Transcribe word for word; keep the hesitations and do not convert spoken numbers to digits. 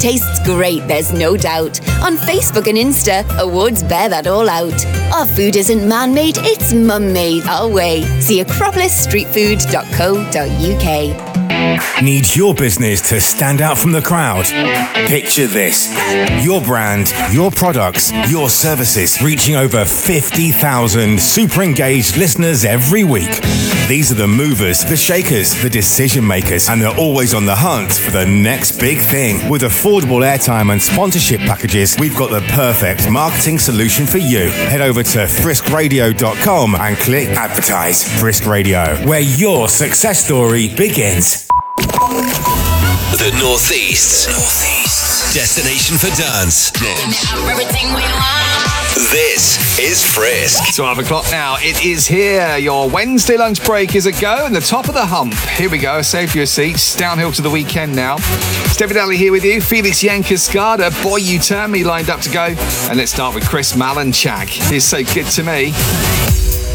Tastes great, there's no doubt. On Facebook and Insta, awards bear that all out. Our food isn't man-made, it's mum-made our way. See acropolis street food dot co dot uk. Need your business to stand out from the crowd? Picture this. Your brand, your products, your services reaching over fifty thousand super engaged listeners every week. These are the movers, the shakers, the decision makers, and they're always on the hunt for the next big thing. With affordable airtime and sponsorship packages, we've got the perfect marketing solution for you. Head over to frisk radio dot com and click advertise. Frisk Radio, where your success story begins. The Northeast's Northeast destination for dance. Everything we want. This is Frisk. twelve o'clock now. It is here. Your Wednesday lunch break is a go and the top of the hump. Here we go. Save your seats. Downhill to the weekend now. Stevie Daly here with you. Felix Yankaskada. Boy, You Turn Me lined up to go. And let's start with Chris Malinchak. He's So Good to Me.